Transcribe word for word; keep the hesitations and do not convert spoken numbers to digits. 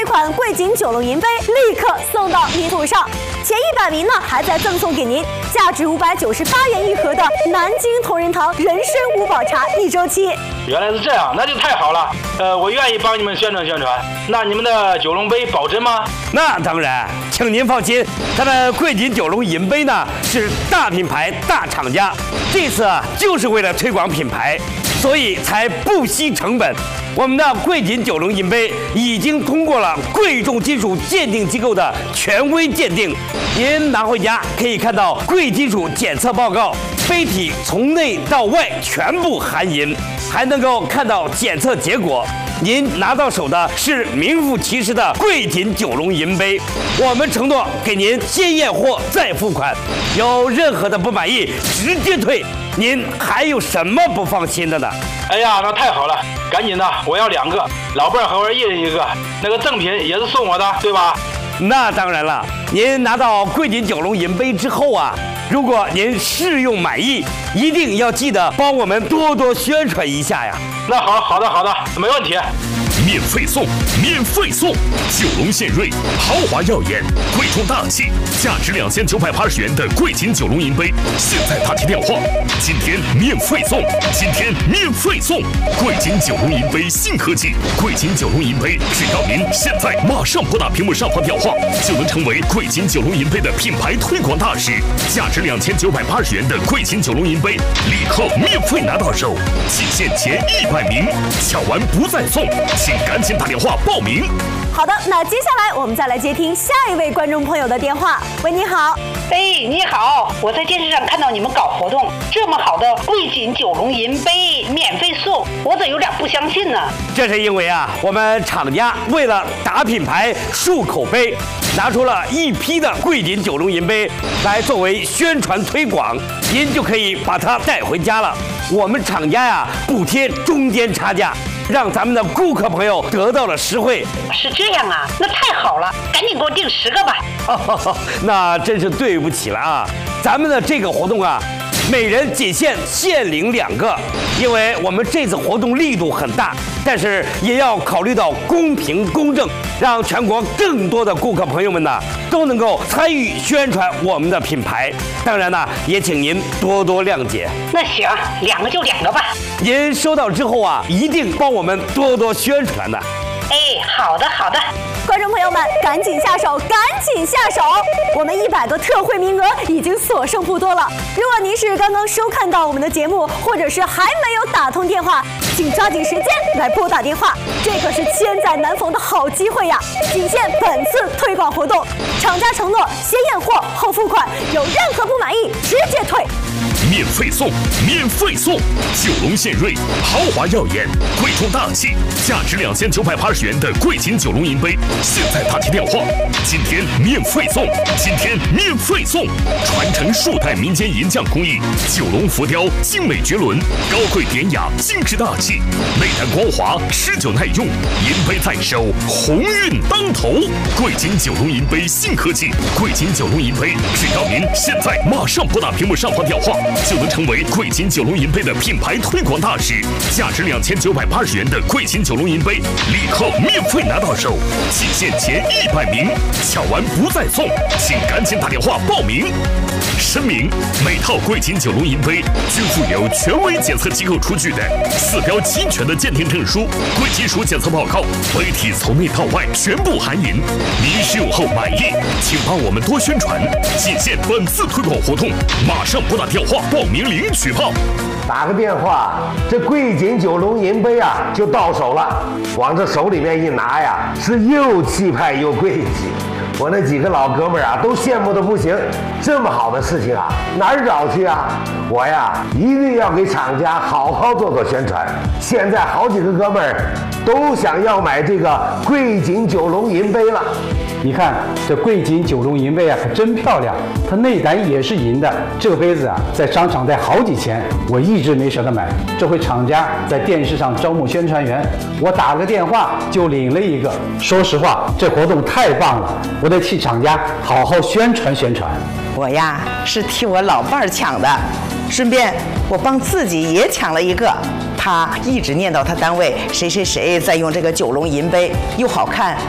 款贵锦九龙银杯立刻送到您手上。前一百名呢，还在赠送给您价值五百九十八元一盒的南京同仁堂人参五宝茶一周期。 原来是这样，那就太好了。呃，我愿意帮你们宣传宣传。那你们的九龙杯保真吗？ 那当然，请您放心，咱们贵锦九龙银杯呢是大品牌大厂家，这次啊就是为了推广品牌，所以才不惜成本。我们的贵锦九龙银杯已经通过了贵重金属鉴定机构的权威鉴定，您拿回家可以看到贵金属检测报告，杯体从内到外全部含银，还能够看到检测结果。您拿到手的是名副其实的贵锦九龙银杯，我们承诺给您先验货再付款，有任何的不满意直接退。您还有什么不放心的呢？ 哎呀，那太好了，赶紧的，我要两个，老伴儿和我一人一个，那个赠品也是送我的，对吧？ 那当然了，您拿到贵锦九龙银杯之后啊，如果您试用满意，一定要记得帮我们多多宣传一下呀。 那好，好的，好的，没问题。 免费送，免费送！九龙献瑞，豪华耀眼，贵重大气，价值两千九百八十元的贵锦九龙银杯，现在打起电话，今天免费送，今天免费送！贵锦九龙银杯新科技，贵锦九龙银杯，只要您现在马上拨打屏幕上方电话，就能成为贵锦九龙银杯的品牌推广大使。价值两千九百八十元的贵锦九龙银杯，立刻免费拿到手，仅限前一百名，抢完不再送。请赶紧打电话报名。 好的，那接下来我们再来接听下一位观众朋友的电话。喂，你好。 哎，你好，我在电视上看到你们搞活动，这么好的贵锦九龙银杯免费送，我怎有点不相信呢？ 这是因为啊，我们厂家为了打品牌、树口碑，拿出了一批的贵锦九龙银杯来作为宣传推广，您就可以把它带回家了。我们厂家呀，不贴中间差价，让咱们的顾客朋友得到了实惠。 是这样啊，那太好了，赶紧给我订十个吧。 哦，那真是对不起了啊，咱们的这个活动啊，每人仅限限领两个，因为我们这次活动力度很大，但是也要考虑到公平公正，让全国更多的顾客朋友们呢都能够参与宣传我们的品牌。当然呢，也请您多多谅解。 那行，两个就两个吧。 您收到之后啊，一定帮我们多多宣传的。 哎，好的好的。 观众朋友们，赶紧下手，赶紧下手！我们一百个特惠名额已经所剩不多了。如果您是刚刚收看到我们的节目，或者是还没有打通电话，请抓紧时间来拨打电话，这可是千载难逢的好机会呀！仅限本次推广活动，厂家承诺先验货后付款，有任何不满意直接退。 免费送，免费送！九龙献瑞，豪华耀眼，贵重大气，价值两千九百八十元的贵锦九龙银杯，现在打起电话，今天免费送，今天免费送！传承数代民间银匠工艺，九龙浮雕精美绝伦，高贵典雅，精致大气，内涵光滑，持久耐用，银杯在手，鸿运当头！贵锦九龙银杯新科技，贵锦九龙银杯，只要您现在马上拨打屏幕上方电话，就能成为贵锦九龙银杯的品牌推广大使。价值两千九百八十元的贵锦九龙银杯，立刻免费拿到手，仅限前一百名，抢完不再送，请赶紧打电话报名。声明：每套贵锦九龙银杯均附有权威检测机构出具的四标齐全的鉴定证书、贵金属检测报告，杯体从内到外全部含银。您使用后满意，请帮我们多宣传。仅限本次推广活动，马上拨打电话报名领取号。 打个电话，这贵锦九龙银杯啊就到手了，往这手里面一拿呀，是又气派又贵气。我那几个老哥们儿啊，都羡慕的不行。这么好的事情啊，哪儿找去啊？我呀，一定要给厂家好好做做宣传。现在好几个哥们儿都想要买这个贵锦九龙银杯了。 你看这贵锦九龙银杯啊，可真漂亮，它内胆也是银的。这个杯子啊，在商场得好几千，我一直没舍得买。这回厂家在电视上招募宣传员，我打个电话就领了一个。说实话，这活动太棒了，我得替厂家好好宣传宣传。 我呀是替我老伴儿抢的，顺便我帮自己也抢了一个。他一直念叨他单位谁谁谁在用这个九龙银杯，又好看